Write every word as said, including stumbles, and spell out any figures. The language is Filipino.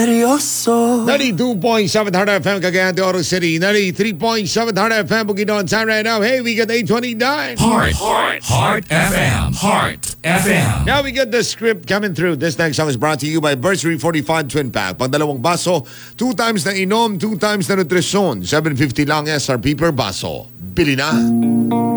Seryoso. ninety-two point seven Hard F M, Cagayan de Oro City. ninety-three point seven Hard F M, Bukidnon. Time right now. Hey, we got eight twenty-nine. Heart, Heart, Heart F M, Heart F M. Now we got the script coming through. This next song is brought to you by Bursary forty-five Twin Pack. Pag dalawang baso, two times na inom, two times na nutrisyon. seven fifty lang S R P per baso. Bili na.